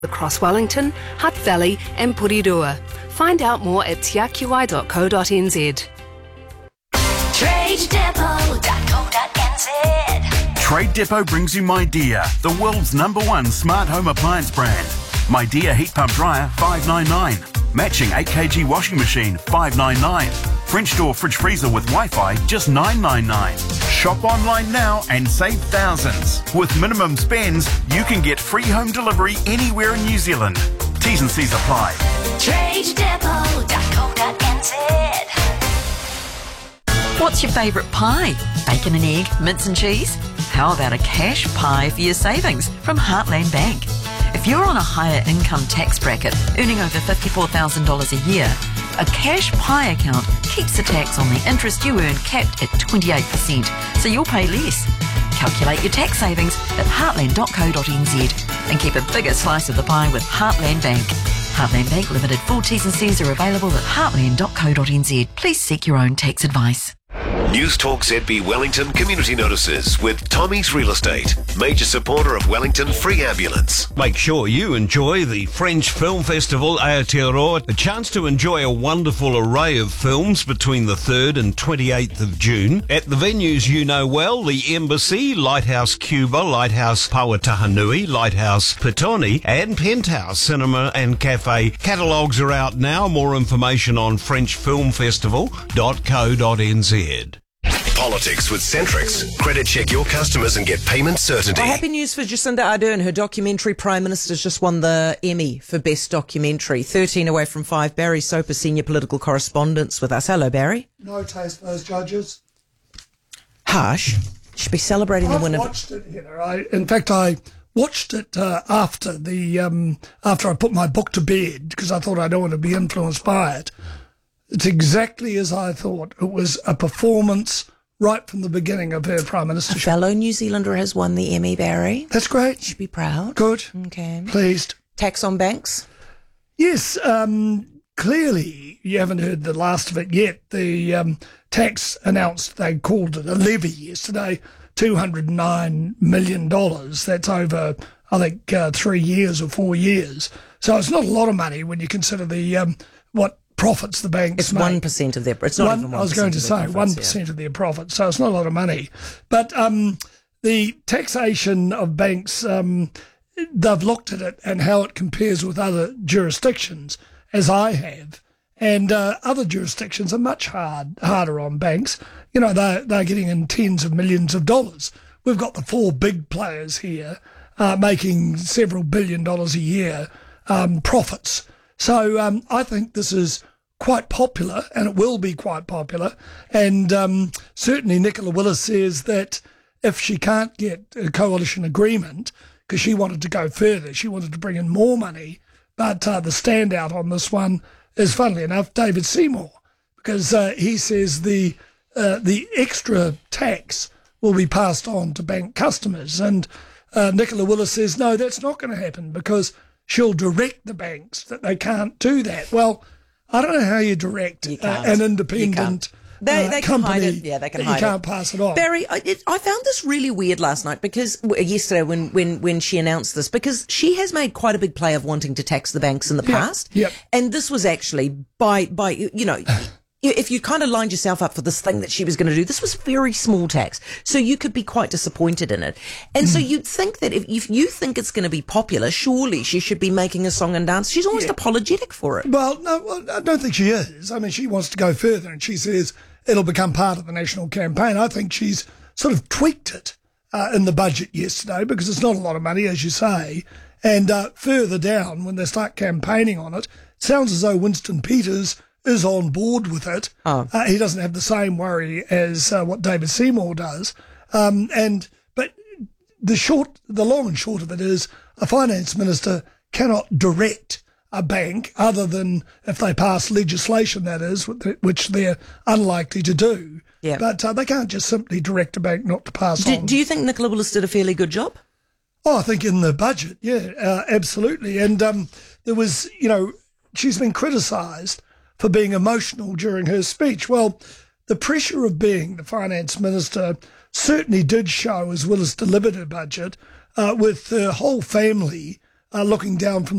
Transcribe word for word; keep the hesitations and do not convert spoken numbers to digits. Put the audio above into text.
across Wellington, Hutt Valley and Porirua. Find out more at tiakiwai dot co dot n z. trade depot dot co dot n z. Trade Depot brings you MyDear, the world's number one smart home appliance brand. MyDear heat pump dryer, five ninety-nine. Matching eight kilogram washing machine, five ninety-nine. French door fridge freezer with Wi-Fi, just nine ninety-nine. Shop online now and save thousands. With minimum spends, you can get free home delivery anywhere in New Zealand. T's and C's apply. trade depot dot co dot n z. What's your favourite pie? Bacon and egg, mince and cheese? How about a cash pie for your savings from Heartland Bank? If you're on a higher income tax bracket, earning over fifty-four thousand dollars a year, a cash pie account keeps the tax on the interest you earn capped at twenty-eight percent, so you'll pay less. Calculate your tax savings at heartland dot co dot n z and keep a bigger slice of the pie with Heartland Bank. Heartland Bank Limited. Full T's and C's are available at heartland dot co dot n z. Please seek your own tax advice. News Talk Z B Wellington Community Notices with Tommy's Real Estate, major supporter of Wellington Free Ambulance. Make sure you enjoy the French Film Festival Aotearoa, a chance to enjoy a wonderful array of films between the third and twenty-eighth of June. At the venues you know well, the Embassy, Lighthouse Cuba, Lighthouse Pauatahanui, Lighthouse Petone and Penthouse Cinema and Cafe. Catalogues are out now. More information on french film festival dot co dot n z. Politics with Centrix. Credit check your customers and get payment certainty. Oh, happy news for Jacinda Ardern. Her documentary Prime Minister's just won the Emmy for Best Documentary. thirteen away from five. Barry Soper, senior political correspondent with us. Hello, Barry. No taste for those judges. Harsh. Should be celebrating I've the win of... watched it, Heather. I, in fact, I watched it uh, after the um, after I put my book to bed because I thought I don't want to be influenced by it. It's exactly as I thought. It was a performance right from the beginning of her Prime Ministership. A fellow New Zealander has won the Emmy, Barry. That's great. Should be proud. Good. Okay. Pleased. Tax on banks? Yes. Um, clearly, you haven't heard the last of it yet. The um, tax announced, they called it a levy yesterday, two hundred nine million dollars. That's over, I think, uh, three years or four years. So it's not a lot of money when you consider the um, what profits the banks It's make. one percent of their... It's not One, even one percent I was going to of say their one profits, percent of their profits, so it's not a lot of money. But um, the taxation of banks, um, they've looked at it and how it compares with other jurisdictions, as I have, and uh, other jurisdictions are much hard harder on banks. You know, they're, they're getting in tens of millions of dollars. We've got the four big players here uh, making several billion dollars a year um, profits. So um, I think this is quite popular, and it will be quite popular. And um, certainly Nicola Willis says that if she can't get a coalition agreement, because she wanted to go further, she wanted to bring in more money, but uh, the standout on this one is, funnily enough, David Seymour, because uh, he says the uh, the extra tax will be passed on to bank customers. And uh, Nicola Willis says, no, that's not going to happen because she'll direct the banks that they can't do that. Well, I don't know how you direct You uh, an independent They, uh, they can company hide it. Yeah, they can that hide you can't it. pass it on. Barry, I, it, I found this really weird last night because w- yesterday when, when, when she announced this, because she has made quite a big play of wanting to tax the banks in the Yeah, past. yep. And this was actually by, by, you know, if you kind of lined yourself up for this thing that she was going to do, this was very small tax. So you could be quite disappointed in it. And so you'd think that if, if you think it's going to be popular, surely she should be making a song and dance. She's almost Yeah. apologetic for it. Well, no, well, I don't think she is. I mean, she wants to go further, and she says it'll become part of the national campaign. I think she's sort of tweaked it uh, in the budget yesterday because it's not a lot of money, as you say. And uh, further down, when they start campaigning on it, it sounds as though Winston Peters is on board with it. Oh. Uh, he doesn't have the same worry as uh, what David Seymour does. Um, and but the short, the long and short of it is, a finance minister cannot direct a bank other than if they pass legislation, that is, which they're unlikely to do. Yeah. But uh, they can't just simply direct a bank not to pass Do, on. do you think Nicola Willis did a fairly good job? Oh, I think in the budget, yeah, uh, absolutely. And um, there was, you know, she's been criticised for being emotional during her speech. Well, the pressure of being the finance minister certainly did show as Willis delivered her budget, uh, with her whole family uh, looking down from